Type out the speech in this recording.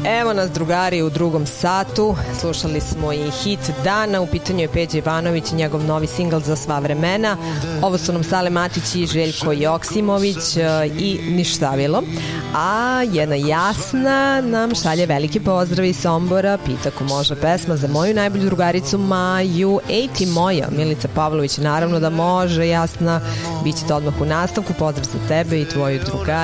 Evo nas drugari u drugom satu, slušali smo i hit dana, u pitanju je Peđa Ivanović i njegov novi singl Za sva vremena. Ovo su nam Sale Matić i Željko Joksimović i Ništavilo. A jedna Jasna nam šalje veliki pozdrav iz Sombora, pita ko može pesma za moju najbolju drugaricu Maju. Ej ti moja, Milica Pavlović, naravno da može Jasna, bit će to odmah u nastavku, pozdrav za tebe i tvoju drugaricu.